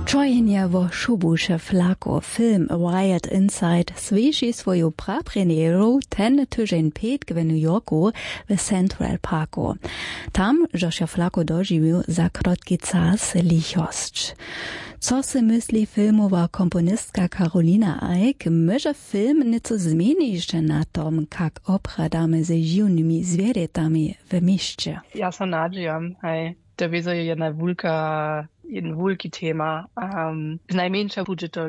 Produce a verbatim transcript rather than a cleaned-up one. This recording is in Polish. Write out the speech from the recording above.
Čojenie vo Šubuše Flako film A Wild Inside svieži svoju prapremieru ten tydzień piętk w New Yorku w Central Parku. Tam Josia Flako dożywił za krótki czas lichosť. Co si myśli filmowa komponistka Karolina Eick, może film nieco zmieni się na tom, jak obradamy ze dziwnymi zwierzętami w mieście? Ja sam nadzieję, hej. To jest jedna wielka, jeden wielki tema. Um, najmniejsza będzie to